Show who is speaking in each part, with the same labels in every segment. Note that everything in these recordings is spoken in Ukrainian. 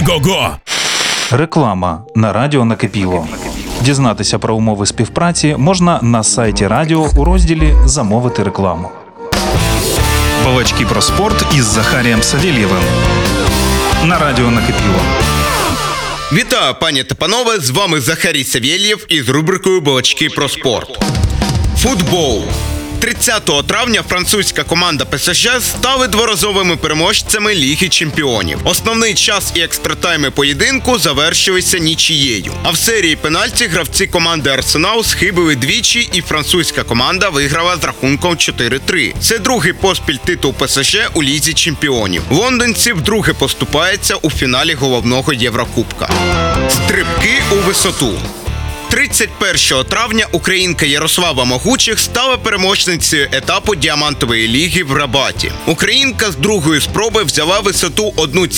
Speaker 1: Го-го!
Speaker 2: Реклама на радіо «Накипіло». Дізнатися про умови співпраці можна на сайті радіо у розділі «Замовити рекламу». Балачки про спорт із Захарієм Савєлєвим на радіо «Накипіло».
Speaker 3: Вітаю, пані та панове, з вами Захарій Савєлєв із рубрикою «Балачки про спорт». Футбол. 30 травня французька команда ПСЖ стали дворазовими переможцями Ліги Чемпіонів. Основний час і екстратайми поєдинку завершилися нічією. А в серії пенальті гравці команди Арсенал схибили двічі, і французька команда виграла з рахунком 4-3. Це другий поспіль титул ПСЖ у Лізі Чемпіонів. Лондонці вдруге поступаються у фіналі головного Єврокубка. Стрибки у висоту. 31 травня українка Ярослава Могучих стала переможницею етапу Діамантової ліги в Рабаті. Українка з другої спроби взяла висоту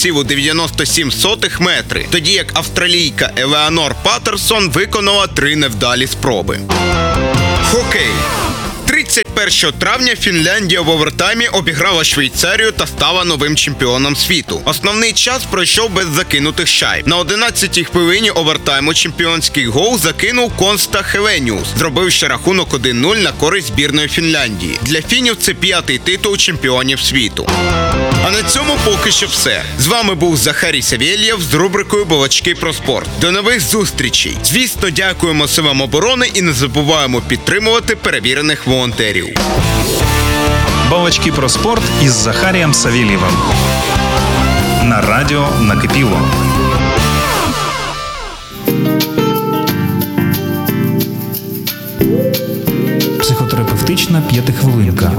Speaker 3: 1,97 метри, тоді як австралійка Елеонор Паттерсон виконала 3 невдалі спроби. Хокей. 31 травня Фінляндія в овертаймі обіграла Швейцарію та стала новим чемпіоном світу. Основний час пройшов без закинутих шайб. На 11-й хвилині овертайму чемпіонський гол закинув Конста Хеленіус, зробивши рахунок 1-0 на користь збірної Фінляндії. Для фінів це 5-й титул чемпіонів світу. А на цьому поки що все. З вами був Захарій Савєлєв з рубрикою «Балачки про спорт». До нових зустрічей! Звісно, дякуємо силам оборони і не забуваємо підтримувати перевірених волонтерів.
Speaker 2: Балачки про спорт із Захарієм Савєлєвим на радіо «Накипіло». Психотерапевтична п'ятихвилинка.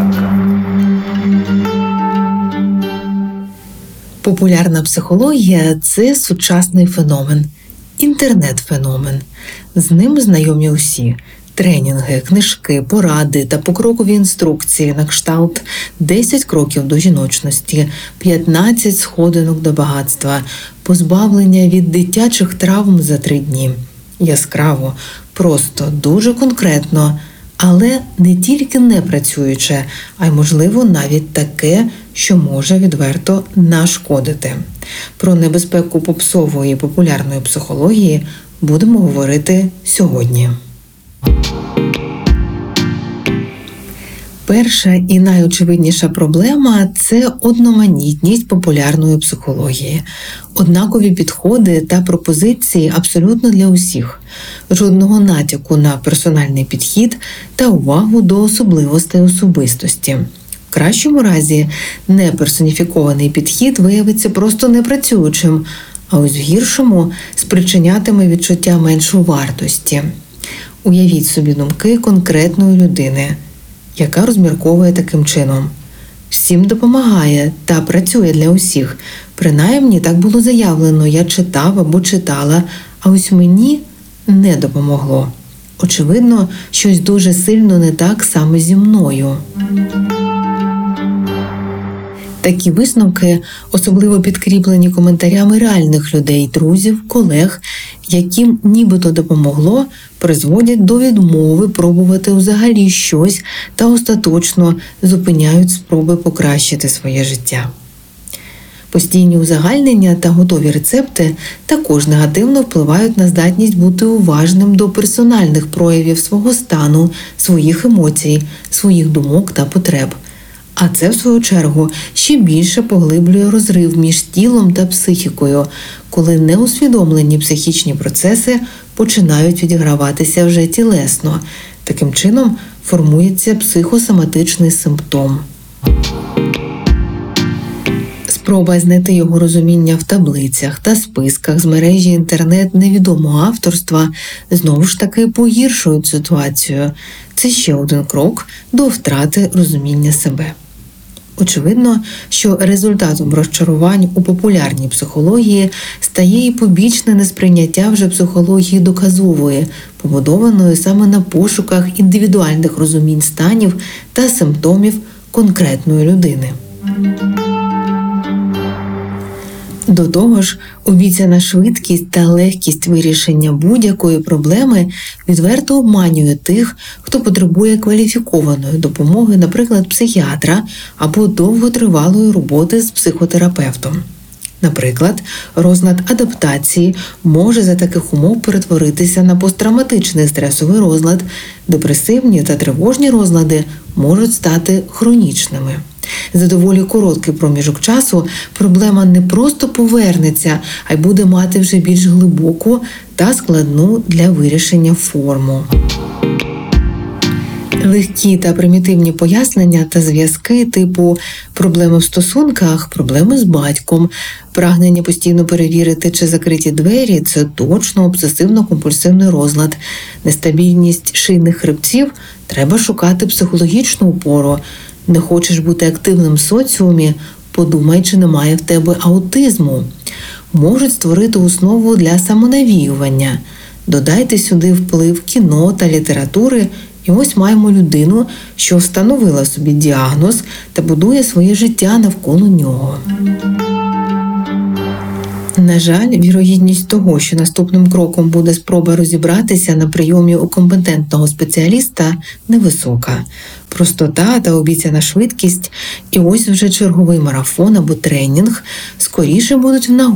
Speaker 4: Популярна психологія – це сучасний феномен, інтернет-феномен. З ним знайомі усі – тренінги, книжки, поради та покрокові інструкції на кшталт 10 кроків до жіночності, 15 сходинок до багатства, позбавлення від дитячих травм за 3 дні. Яскраво, просто, дуже конкретно, але не тільки не працююче, а й, можливо, навіть таке, що може відверто нашкодити. Про небезпеку попсової і популярної психології будемо говорити сьогодні. Перша і найочевидніша проблема – це одноманітність популярної психології. Однакові підходи та пропозиції абсолютно для усіх. Жодного натяку на персональний підхід та увагу до особливостей особистості. В кращому разі неперсоніфікований підхід виявиться просто непрацюючим, а ось в гіршому спричинятиме відчуття меншої вартості. Уявіть собі думки конкретної людини, яка розмірковує таким чином. Всім допомагає та працює для усіх. Принаймні, так було заявлено, я читав або читала, а ось мені не допомогло. Очевидно, щось дуже сильно не так саме зі мною. Такі висновки, особливо підкріплені коментарями реальних людей, друзів, колег, яким нібито допомогло, призводять до відмови пробувати взагалі щось та остаточно зупиняють спроби покращити своє життя. Постійні узагальнення та готові рецепти також негативно впливають на здатність бути уважним до персональних проявів свого стану, своїх емоцій, своїх думок та потреб. А це, в свою чергу, ще більше поглиблює розрив між тілом та психікою, коли неусвідомлені психічні процеси починають відіграватися вже тілесно. Таким чином формується психосоматичний симптом. Спроба знайти його розуміння в таблицях та списках з мережі інтернет невідомого авторства знову ж таки погіршують ситуацію. Це ще один крок до втрати розуміння себе. Очевидно, що результатом розчарувань у популярній психології стає і побічне несприйняття вже психології доказової, побудованої саме на пошуках індивідуальних розумінь станів та симптомів конкретної людини. До того ж, обіцяна швидкість та легкість вирішення будь-якої проблеми відверто обманює тих, хто потребує кваліфікованої допомоги, наприклад, психіатра або довготривалої роботи з психотерапевтом. Наприклад, розлад адаптації може за таких умов перетворитися на посттравматичний стресовий розлад, депресивні та тривожні розлади можуть стати хронічними. За доволі короткий проміжок часу проблема не просто повернеться, а й буде мати вже більш глибоку та складну для вирішення форму. Легкі та примітивні пояснення та зв'язки типу проблеми в стосунках, проблеми з батьком, прагнення постійно перевірити, чи закриті двері – це точно обсесивно-компульсивний розлад, нестабільність шийних хребців – треба шукати психологічну опору, не хочеш бути активним в соціумі – подумай, чи немає в тебе аутизму. Можуть створити основу для самонавіювання. Додайте сюди вплив кіно та літератури, і ось маємо людину, що встановила собі діагноз та будує своє життя навколо нього. На жаль, вірогідність того, що наступним кроком буде спроба розібратися на прийомі у компетентного спеціаліста, невисока. Простота та обіцяна швидкість, і ось вже черговий марафон або тренінг скоріше будуть в нагоді.